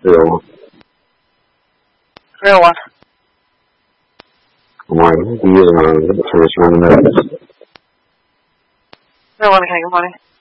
Real. Real what? Why? The first one. Real one, okay, good morning.